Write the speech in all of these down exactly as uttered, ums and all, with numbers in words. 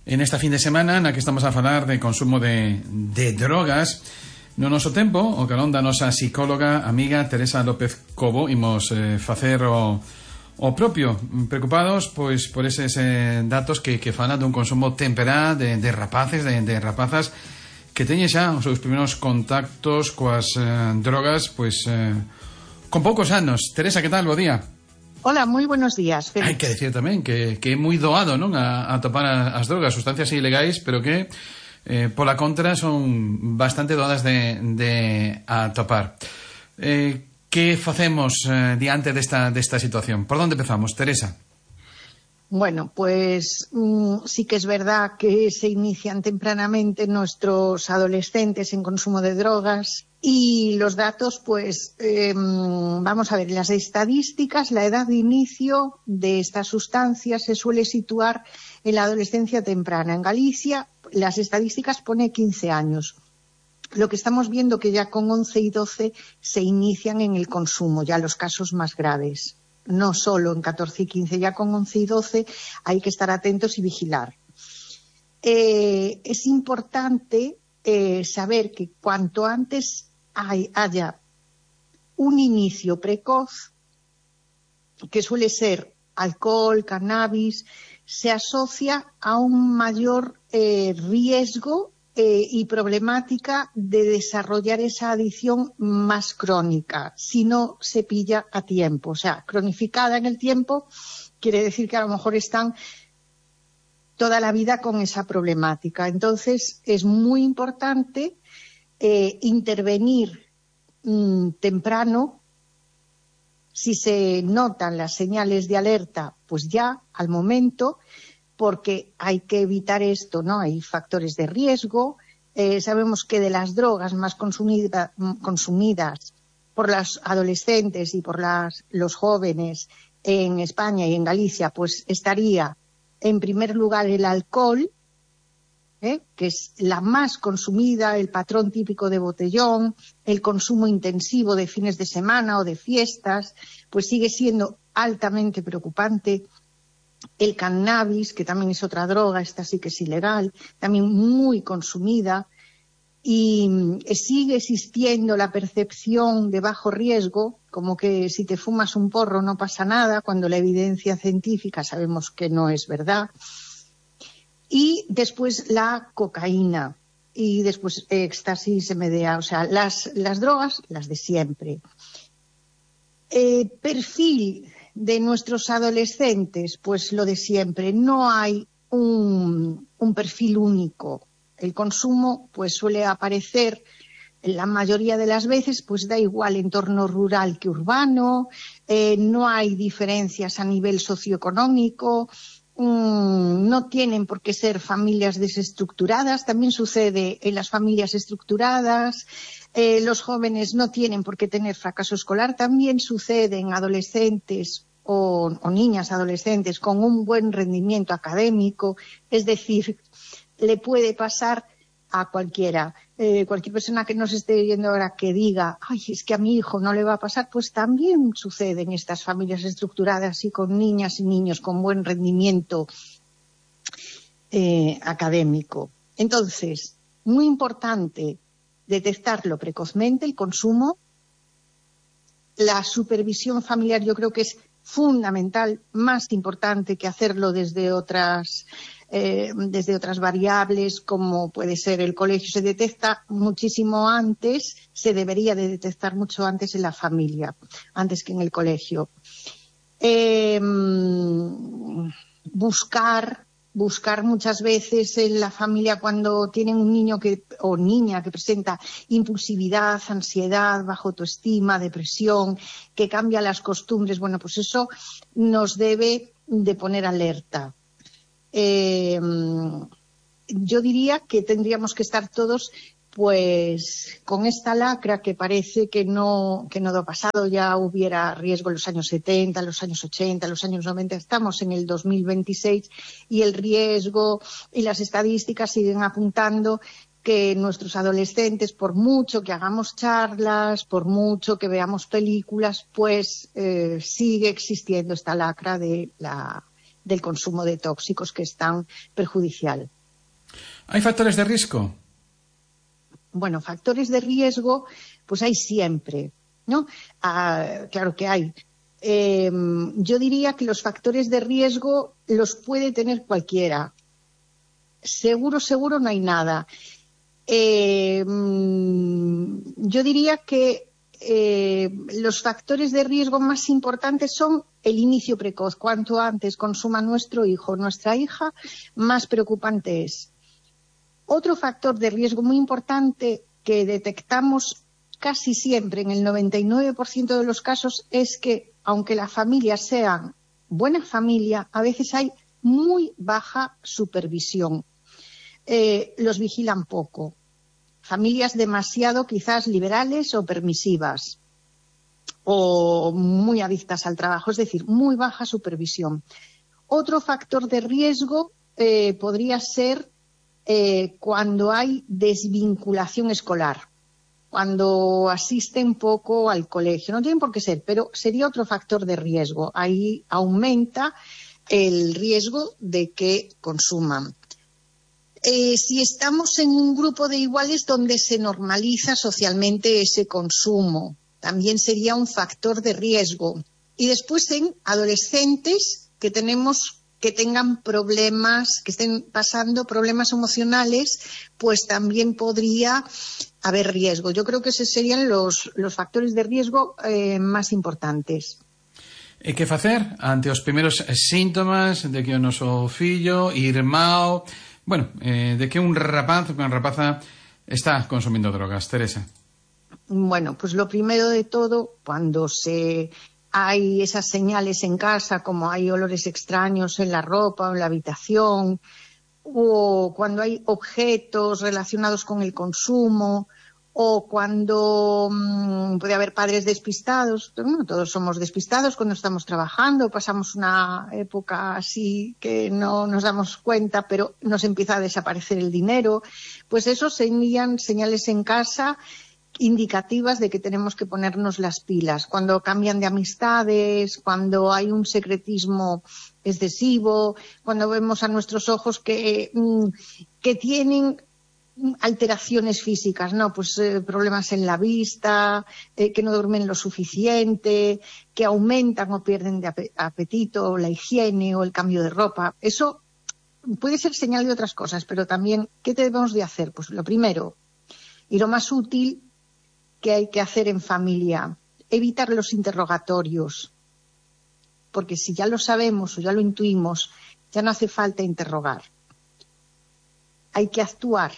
En esta fin de semana na que estamos a falar de consumo de, de drogas. No noso tempo, o calón da nosa psicóloga amiga Teresa López Cobo, imos eh, facer o, o propio, preocupados pois por eses eh, datos que, que falan dun consumo temperá de, de rapaces, de, de rapazas que teñen xa os seus primeiros contactos coas eh, drogas pois eh, con poucos anos. Teresa, que tal? Bo día. Hola, moi buenos días, Félix. Hai que decir tamén que, que é moi doado, non, a, a topar a, as drogas, sustancias ilegais, pero que eh, pola contra son bastante doadas de, de atopar. Eh, que facemos eh, diante desta, desta situación? Por onde empezamos, Teresa? Bueno, pues mmm, sí que es verdad que se inician tempranamente nuestros adolescentes en consumo de drogas y los datos, pues eh, vamos a ver, las estadísticas, la edad de inicio de estas sustancias se suele situar en la adolescencia temprana. En Galicia las estadísticas pone quince años. Lo que estamos viendo que ya con once y doce se inician en el consumo, ya los casos más graves. No solo en catorce y quince, ya con once y doce hay que estar atentos y vigilar. Eh, es importante eh, saber que cuanto antes hay, haya un inicio precoz, que suele ser alcohol, cannabis, se asocia a un mayor eh, riesgo Eh, y problemática de desarrollar esa adicción más crónica, si no se pilla a tiempo. O sea, cronificada en el tiempo quiere decir que a lo mejor están toda la vida con esa problemática. Entonces, es muy importante eh, intervenir mmm, temprano. Si se notan las señales de alerta, pues ya, al momento, porque hay que evitar esto, ¿no? Hay factores de riesgo. Eh, sabemos que de las drogas más consumida, consumidas por los adolescentes y por las, los jóvenes en España y en Galicia, pues estaría en primer lugar el alcohol, ¿eh? Que es la más consumida, el patrón típico de botellón, el consumo intensivo de fines de semana o de fiestas, pues sigue siendo altamente preocupante. El cannabis, que también es otra droga, esta sí que es ilegal, también muy consumida, y sigue existiendo la percepción de bajo riesgo, como que si te fumas un porro no pasa nada, cuando la evidencia científica sabemos que no es verdad. Y después la cocaína, y después éxtasis, M D A, o sea, las, las drogas, las de siempre. Eh, perfil de nuestros adolescentes, pues lo de siempre, no hay un, un perfil único. El consumo pues suele aparecer la mayoría de las veces, pues da igual entorno rural que urbano, eh, no hay diferencias a nivel socioeconómico, mmm, no tienen por qué ser familias desestructuradas, también sucede en las familias estructuradas. Eh, los jóvenes no tienen por qué tener fracaso escolar, también sucede en adolescentes o, o niñas adolescentes con un buen rendimiento académico, es decir, le puede pasar a cualquiera. Eh, cualquier persona que nos esté viendo ahora que diga, ay, es que a mi hijo no le va a pasar, pues también sucede en estas familias estructuradas y con niñas y niños con buen rendimiento eh, académico. Entonces, muy importante detectarlo precozmente, el consumo. La supervisión familiar yo creo que es fundamental, más importante que hacerlo desde otras, eh, desde otras variables, como puede ser el colegio. Se detecta muchísimo antes, se debería de detectar mucho antes en la familia, antes que en el colegio. Eh, buscar... Buscar muchas veces en la familia cuando tienen un niño que, o niña que presenta impulsividad, ansiedad, baja autoestima, depresión, que cambia las costumbres. Bueno, pues eso nos debe de poner alerta. Eh, yo diría que tendríamos que estar todos pues con esta lacra que parece que no, que no do pasado, ya hubiera riesgo en los años setenta, en los años ochenta, en los años noventa, estamos en el dos mil veintiséis y el riesgo y las estadísticas siguen apuntando que nuestros adolescentes, por mucho que hagamos charlas, por mucho que veamos películas, pues eh, sigue existiendo esta lacra de la, del consumo de tóxicos que es tan perjudicial. ¿Hay factores de riesgo? Bueno, factores de riesgo, pues hay siempre, ¿no? Ah, claro que hay. Eh, yo diría que los factores de riesgo los puede tener cualquiera. Seguro, seguro no hay nada. Eh, yo diría que eh, los factores de riesgo más importantes son el inicio precoz. Cuanto antes consuma nuestro hijo o nuestra hija, más preocupante es. Otro factor de riesgo muy importante que detectamos casi siempre, en el noventa y nueve por ciento de los casos, es que, aunque las familias sean buena familia, a veces hay muy baja supervisión. Eh, los vigilan poco. Familias demasiado quizás liberales o permisivas o muy adictas al trabajo, es decir, muy baja supervisión. Otro factor de riesgo eh, podría ser eh, cuando hay desvinculación escolar, cuando asisten poco al colegio. No tienen por qué ser, pero sería otro factor de riesgo. Ahí aumenta el riesgo de que consuman. Eh, si estamos en un grupo de iguales donde se normaliza socialmente ese consumo, también sería un factor de riesgo. Y después en adolescentes que tenemos que tengan problemas, que estén pasando problemas emocionales, pues también podría haber riesgo. Yo creo que esos serían los, los factores de riesgo eh, más importantes. E que facer ante os primeiros síntomas de que o noso fillo, irmão, bueno, eh, de que un rapaz, unha rapaza está consumindo drogas? Teresa. Bueno, pues lo primero de todo, cuando se hay esas señales en casa, como hay olores extraños en la ropa o en la habitación, o cuando hay objetos relacionados con el consumo, o cuando mmm, puede haber padres despistados. Bueno, todos somos despistados cuando estamos trabajando, pasamos una época así que no nos damos cuenta, pero nos empieza a desaparecer el dinero. Pues eso serían señales en casa indicativas de que tenemos que ponernos las pilas. Cuando cambian de amistades, cuando hay un secretismo excesivo, cuando vemos a nuestros ojos que, que tienen alteraciones físicas, ¿no? Pues eh, problemas en la vista, eh, que no duermen lo suficiente, que aumentan o pierden de ap- apetito, la higiene o el cambio de ropa. Eso puede ser señal de otras cosas, pero también, ¿qué debemos de hacer? Pues lo primero, y lo más útil que hay que hacer en familia, evitar los interrogatorios, porque si ya lo sabemos o ya lo intuimos, ya no hace falta interrogar. Hay que actuar.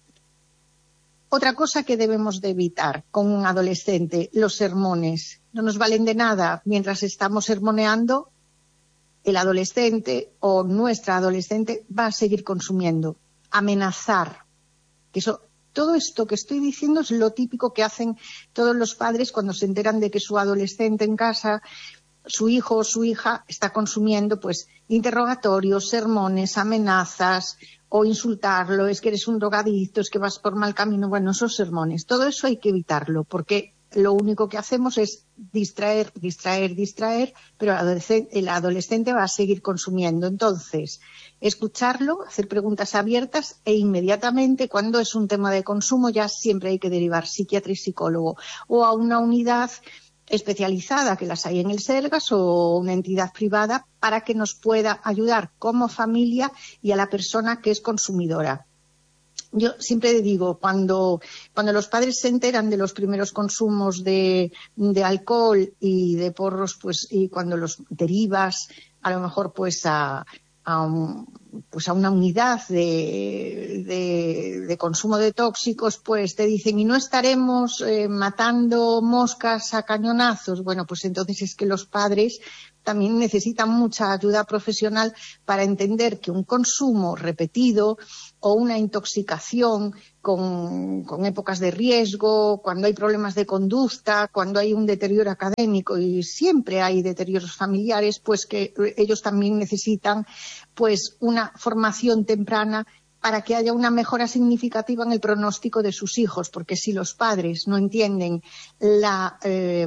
Otra cosa que debemos de evitar con un adolescente, los sermones. No nos valen de nada mientras estamos sermoneando, el adolescente o nuestra adolescente va a seguir consumiendo. Amenazar, que eso... Todo esto que estoy diciendo es lo típico que hacen todos los padres cuando se enteran de que su adolescente en casa, su hijo o su hija está consumiendo, pues interrogatorios, sermones, amenazas o insultarlo, es que eres un drogadicto, es que vas por mal camino. Bueno, esos sermones, todo eso hay que evitarlo porque lo único que hacemos es distraer, distraer, distraer, pero el adolescente, el adolescente va a seguir consumiendo. Entonces, escucharlo, hacer preguntas abiertas e inmediatamente, cuando es un tema de consumo, ya siempre hay que derivar psiquiatra y psicólogo o a una unidad especializada, que las hay en el Sergas, o una entidad privada, para que nos pueda ayudar como familia y a la persona que es consumidora. Yo siempre digo, cuando, cuando los padres se enteran de los primeros consumos de, de alcohol y de porros, pues, y cuando los derivas, a lo mejor, pues, a, a, un, pues a una unidad de, de, de consumo de tóxicos, pues te dicen, y no estaremos eh, matando moscas a cañonazos. Bueno, pues entonces es que los padres también necesitan mucha ayuda profesional para entender que un consumo repetido o una intoxicación con, con épocas de riesgo, cuando hay problemas de conducta, cuando hay un deterioro académico y siempre hay deterioros familiares, pues que ellos también necesitan pues una formación temprana para que haya una mejora significativa en el pronóstico de sus hijos, porque si los padres no entienden la eh,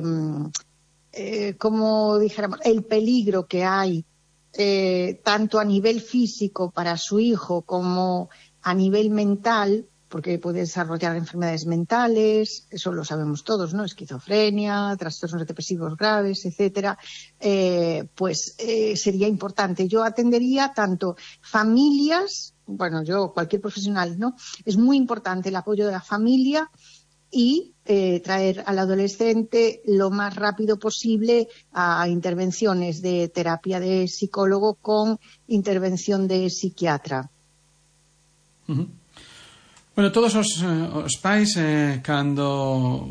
eh, como dijéramos, el peligro que hay eh, tanto a nivel físico para su hijo como a nivel mental, porque puede desarrollar enfermedades mentales, eso lo sabemos todos, ¿no? Esquizofrenia, trastornos depresivos graves, etcétera, eh, pues eh, sería importante. Yo atendería tanto familias, bueno, yo, cualquier profesional, ¿no? Es muy importante el apoyo de la familia y eh, traer al adolescente lo más rápido posible a intervenciones de terapia de psicólogo con intervención de psiquiatra. Uh-huh. Bueno, todos os, os pais eh, cando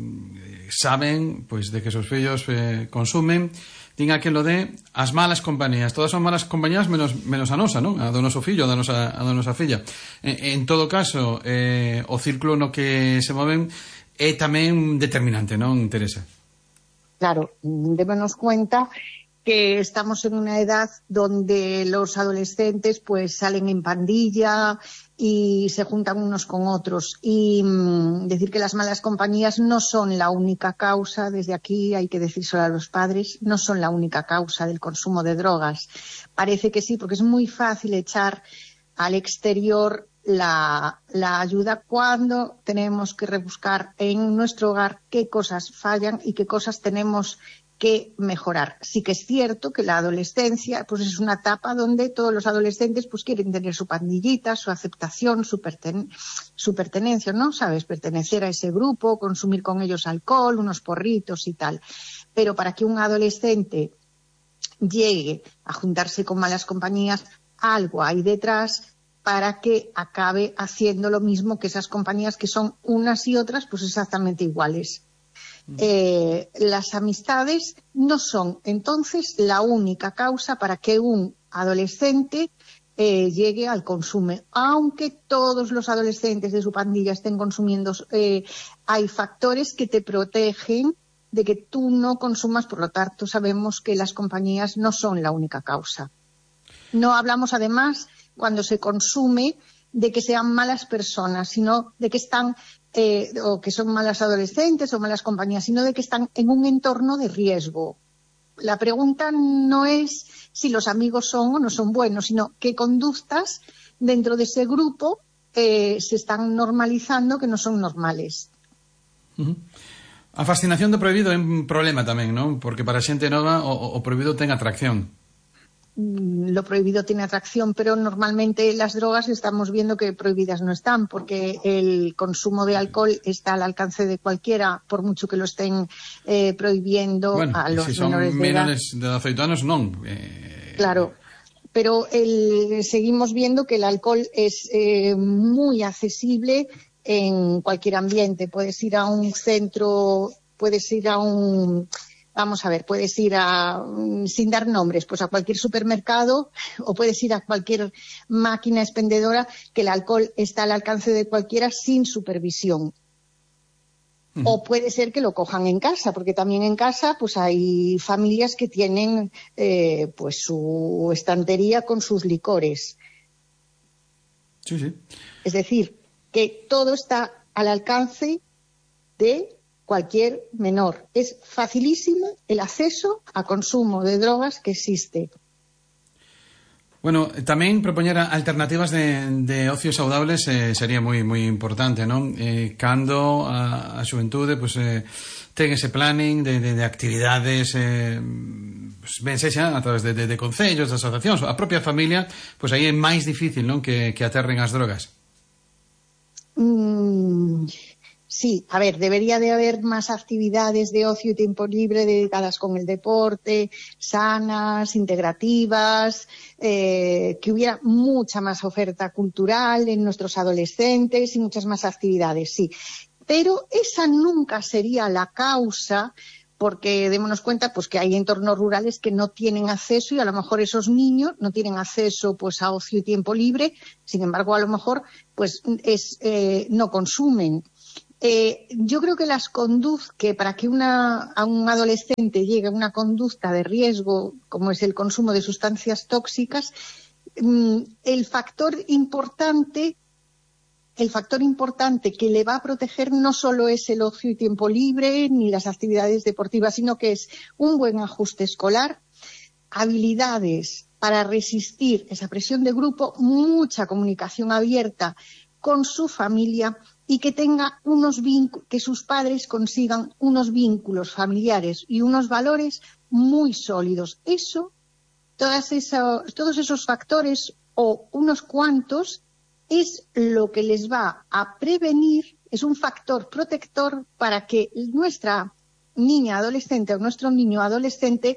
saben pois de que os fillos eh, consumen, din aquilo de as malas compañías. Todas son malas compañías menos, menos a nosa, non? A do noso fillo, a da nosa, a da nosa filla. En, en todo caso, eh, o círculo no que se moven é tamén determinante, non, Teresa? Claro, démonos cuenta que estamos en una edad donde los adolescentes pues salen en pandilla y se juntan unos con otros. Y mmm, decir que las malas compañías no son la única causa, desde aquí hay que decírselo a los padres, no son la única causa del consumo de drogas. Parece que sí, porque es muy fácil echar al exterior la, la ayuda cuando tenemos que rebuscar en nuestro hogar qué cosas fallan y qué cosas tenemos que mejorar. Sí que es cierto que la adolescencia pues es una etapa donde todos los adolescentes pues quieren tener su pandillita, su aceptación, su, perten su pertenencia, ¿no? ¿Sabes? Pertenecer a ese grupo, consumir con ellos alcohol, unos porritos y tal. Pero para que un adolescente llegue a juntarse con malas compañías, algo hay detrás para que acabe haciendo lo mismo que esas compañías que son unas y otras pues exactamente iguales. Eh, las amistades no son entonces la única causa para que un adolescente eh, llegue al consumo. Aunque todos los adolescentes de su pandilla estén consumiendo, eh, hay factores que te protegen de que tú no consumas, por lo tanto sabemos que las compañías no son la única causa. No hablamos además cuando se consume de que sean malas personas, sino de que están Eh, o que son malas adolescentes o malas compañías, sino de que están en un entorno de riesgo. La pregunta no es si los amigos son o no son buenos, sino qué conductas dentro de ese grupo eh, se están normalizando que no son normales. Uh-huh. A fascinación do prohibido é un problema tamén, non? Porque para a xente nova o, o prohibido ten atracción. Lo prohibido tiene atracción, pero normalmente las drogas estamos viendo que prohibidas no están, porque el consumo de alcohol está al alcance de cualquiera, por mucho que lo estén eh, prohibiendo bueno, a los si son menores de edad. menores de dezoito anos, non. Eh... Claro, pero el, seguimos viendo que el alcohol es eh, muy accesible en cualquier ambiente. Puedes ir a un centro, puedes ir a un... Vamos a ver, puedes ir a, sin dar nombres, pues a cualquier supermercado o puedes ir a cualquier máquina expendedora que el alcohol está al alcance de cualquiera sin supervisión. Uh-huh. O puede ser que lo cojan en casa, porque también en casa pues hay familias que tienen eh, pues su estantería con sus licores. Sí, sí. Es decir, que todo está al alcance de cualquier menor. Es facilísimo el acceso a consumo de drogas que existe. Bueno, tamén propoñer alternativas de, de ocio saudables eh, sería moi moi importante, non? Eh, cando a, a xuventude pues, eh, ten ese planning de, de, de actividades eh, pues, ben sexa a través de, de, de concellos, de asociacións, a propia familia, pues aí é máis difícil, non? Que, que aterren as drogas. Mm... Sí, a ver, debería de haber más actividades de ocio y tiempo libre dedicadas con el deporte, sanas, integrativas, eh, que hubiera mucha más oferta cultural en nuestros adolescentes y muchas más actividades, sí. Pero esa nunca sería la causa, porque démonos cuenta pues que hay entornos rurales que no tienen acceso y a lo mejor esos niños no tienen acceso pues a ocio y tiempo libre, sin embargo a lo mejor pues es eh, no consumen. Eh, yo creo que las conductas, que para que una, a un adolescente llegue a una conducta de riesgo, como es el consumo de sustancias tóxicas, mmm, el factor importante, el factor importante que le va a proteger no solo es el ocio y tiempo libre, ni las actividades deportivas, sino que es un buen ajuste escolar, habilidades para resistir esa presión de grupo, mucha comunicación abierta con su familia y que tenga unos vínculos, que sus padres consigan unos vínculos familiares y unos valores muy sólidos. Eso, todas esas, todos esos factores o unos cuantos es lo que les va a prevenir, es un factor protector para que nuestra niña adolescente o nuestro niño adolescente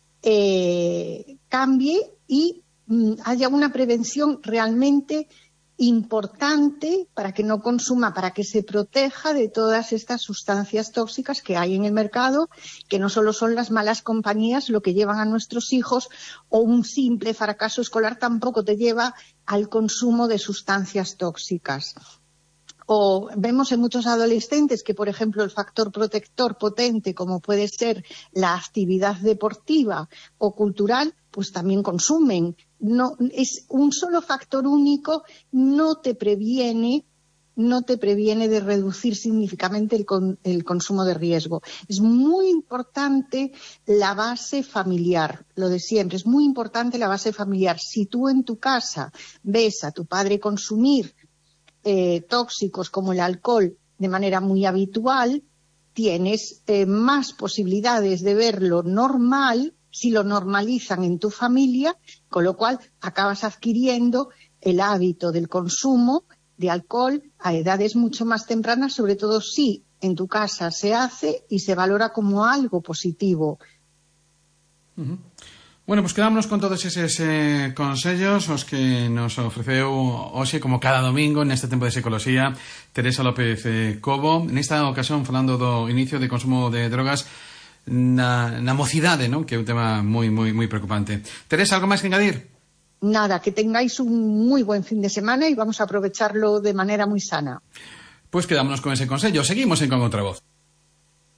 eh, cambie y mm, haya una prevención realmente importante para que no consuma, para que se proteja de todas estas sustancias tóxicas que hay en el mercado, que no solo son las malas compañías lo que llevan a nuestros hijos, o un simple fracaso escolar tampoco te lleva al consumo de sustancias tóxicas. O vemos en muchos adolescentes que, por ejemplo, el factor protector potente, como puede ser la actividad deportiva o cultural, pues también consumen. No, es un solo factor único, no te previene, no te previene de reducir significativamente el, con, el consumo de riesgo. Es muy importante la base familiar, lo de siempre, es muy importante la base familiar. Si tú en tu casa ves a tu padre consumir eh, tóxicos como el alcohol de manera muy habitual, tienes eh, más posibilidades de verlo normal si lo normalizan en tu familia, con lo cual acabas adquiriendo el hábito del consumo de alcohol a edades mucho más tempranas, sobre todo si en tu casa se hace y se valora como algo positivo. Uh-huh. Bueno, pues quedámonos con todos esos eh, consellos os que nos ofreceu hoxe, como cada domingo, neste tempo de psicología, Teresa López eh, Cobo, nesta ocasión falando do inicio de consumo de drogas na, na mocidade, ¿no? Que é un tema moi, moi, moi preocupante. Teresa, algo máis que engadir? Nada, que tengáis un muy buen fin de semana y vamos a aprovecharlo de manera muy sana. Pues quedámonos con ese consejo. Seguimos en Con Otra Voz.